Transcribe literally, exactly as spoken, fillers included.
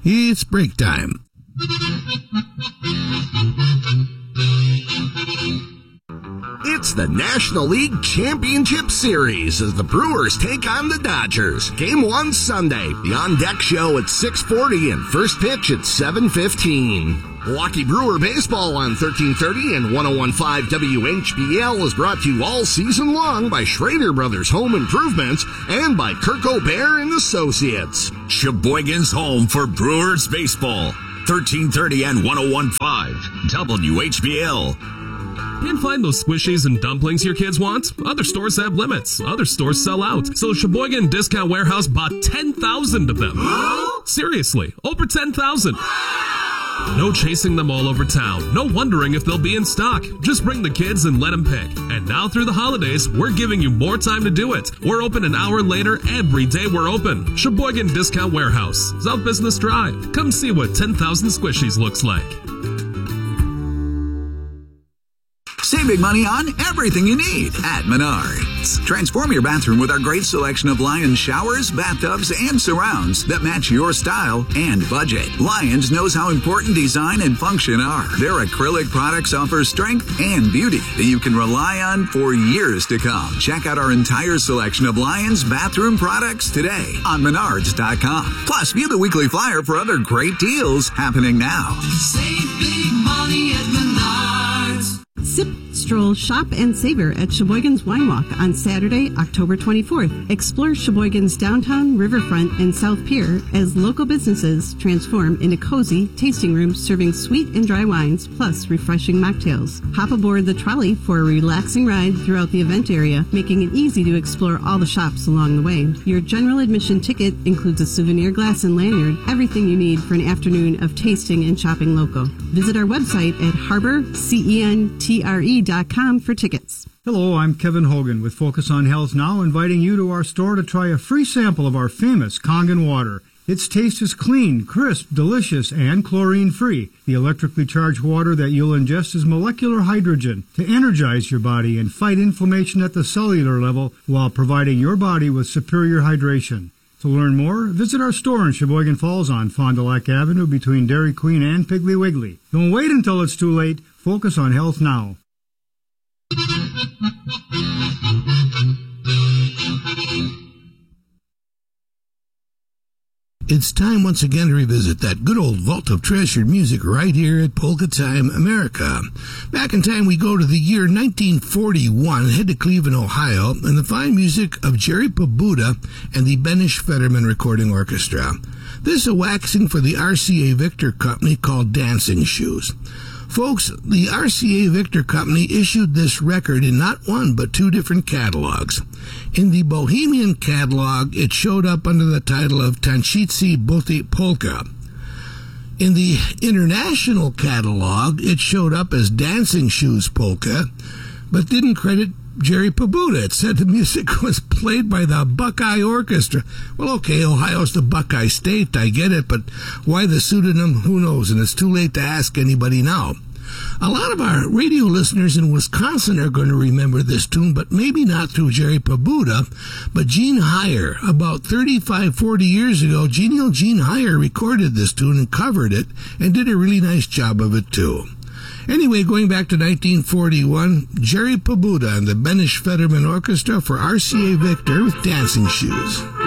It's break time. It's the National League Championship Series as the Brewers take on the Dodgers. Game one Sunday. The On Deck Show at six forty and first pitch at seven fifteen. Milwaukee Brewer Baseball on thirteen thirty and one oh one point five W H B L is brought to you all season long by Schrader Brothers Home Improvements and by Kirk O'Bear and Associates. Sheboygan's home for Brewers Baseball. thirteen thirty and one oh one point five W H B L. Can't find those squishies and dumplings your kids want? Other stores have limits. Other stores sell out. So Sheboygan Discount Warehouse bought ten thousand of them. Seriously, over ten thousand. No chasing them all over town. No wondering if they'll be in stock. Just bring the kids and let them pick. And now through the holidays, we're giving you more time to do it. We're open an hour later every day we're open. Sheboygan Discount Warehouse, South Business Drive. Come see what ten thousand squishies looks like. Save big money on everything you need at Menards. Transform your bathroom with our great selection of Lions showers, bathtubs, and surrounds that match your style and budget. Lions knows how important design and function are. Their acrylic products offer strength and beauty that you can rely on for years to come. Check out our entire selection of Lions bathroom products today on Menards dot com. Plus, view the weekly flyer for other great deals happening now. Save big money at Menards. Sip, stroll, shop, and savor at Sheboygan's Wine Walk on Saturday, October twenty-fourth. Explore Sheboygan's downtown, riverfront, and South Pier as local businesses transform into cozy tasting rooms serving sweet and dry wines plus refreshing mocktails. Hop aboard the trolley for a relaxing ride throughout the event area, making it easy to explore all the shops along the way. Your general admission ticket includes a souvenir glass and lanyard, everything you need for an afternoon of tasting and shopping local. Visit our website at harbor center dot com for tickets. Hello, I'm Kevin Hogan with Focus on Health Now, inviting you to our store to try a free sample of our famous Kangen water. Its taste is clean, crisp, delicious, and chlorine-free. The electrically charged water that you'll ingest is molecular hydrogen to energize your body and fight inflammation at the cellular level while providing your body with superior hydration. To learn more, visit our store in Sheboygan Falls on Fond du Lac Avenue between Dairy Queen and Piggly Wiggly. Don't wait until it's too late. Focus on Health Now. It's time once again to revisit that good old vault of treasured music right here at Polka Time America. Back in time, we go to the year nineteen forty-one, head to Cleveland, Ohio, and the fine music of Jerry Pabuda and the Benish Fetterman Recording Orchestra. This a waxing for the R C A Victor Company called Dancing Shoes. Folks, the R C A Victor Company issued this record in not one but two different catalogs. In the Bohemian catalog, it showed up under the title of Tańczycy Boty Polka. In the international catalog, it showed up as Dancing Shoes Polka, but didn't credit Jerry Pabuda. It said the music was played by the Buckeye Orchestra. Well, okay, Ohio's the Buckeye State, I get it, but why the pseudonym, who knows, and it's too late to ask anybody now. A lot of our radio listeners in Wisconsin are going to remember this tune, but maybe not through Jerry Pabuda, but Gene Heyer. About thirty-five, forty years ago, Genial Gene Heyer recorded this tune and covered it, and did a really nice job of it, too. Anyway, going back to nineteen forty-one, Jerry Pabuda and the Benish Fetterman Orchestra for R C A Victor with Dancing Shoes.